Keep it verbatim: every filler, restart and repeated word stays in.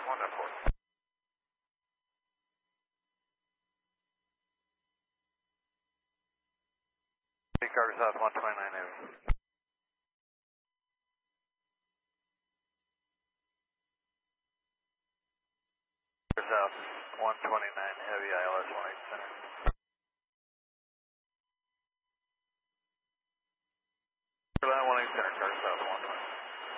one oh four. Carter South one twenty-nine Heavy. Carter South one twenty-nine Heavy, I L S one eight center.